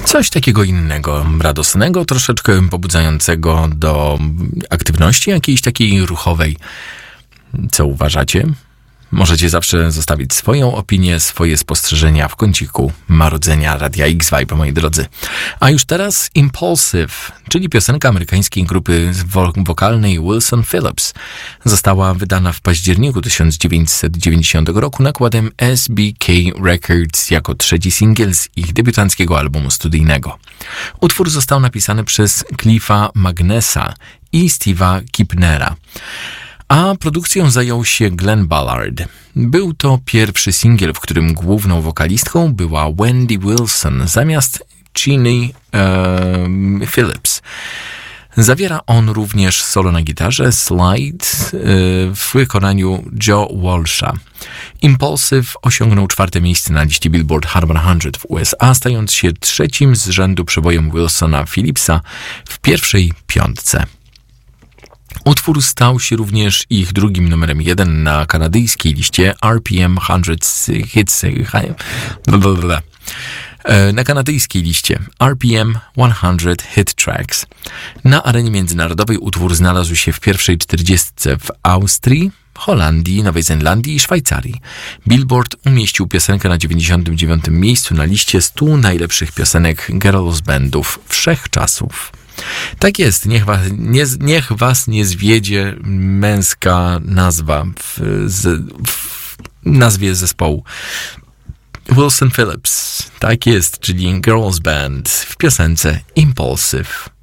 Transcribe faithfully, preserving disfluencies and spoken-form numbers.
Coś takiego innego, radosnego, troszeczkę pobudzającego do aktywności jakiejś takiej ruchowej. Co uważacie? Możecie zawsze zostawić swoją opinię, swoje spostrzeżenia w kąciku marudzenia Radia X-Vibe, moi drodzy. A już teraz Impulsive, czyli piosenka amerykańskiej grupy wokalnej Wilson Phillips. Została wydana w październiku tysiąc dziewięćset dziewięćdziesiątego roku nakładem S B K Records jako trzeci singiel z ich debiutanckiego albumu studyjnego. Utwór został napisany przez Cliffa Magnessa i Steve'a Kipnera, a produkcją zajął się Glenn Ballard. Był to pierwszy singiel, w którym główną wokalistką była Wendy Wilson zamiast Jeannie e, Phillips. Zawiera on również solo na gitarze Slide e, w wykonaniu Joe Walsha. Impulsive osiągnął czwarte miejsce na liście Billboard Hot sto w U S A, stając się trzecim z rzędu przebojem Wilsona Phillipsa w pierwszej piątce. Utwór stał się również ich drugim numerem jeden na kanadyjskiej liście R P M sto Hits, na kanadyjskiej liście R P M sto Hit Tracks. Na arenie międzynarodowej utwór znalazł się w pierwszej czterdziestce w Austrii, Holandii, Nowej Zelandii i Szwajcarii. Billboard umieścił piosenkę na dziewięćdziesiątym dziewiątym miejscu na liście stu najlepszych piosenek girls bandów wszechczasów. Tak jest, niech was nie, niech was nie zwiedzie męska nazwa w, z, w nazwie zespołu. Wilson Phillips, tak jest, czyli Girls Band w piosence Impulsive.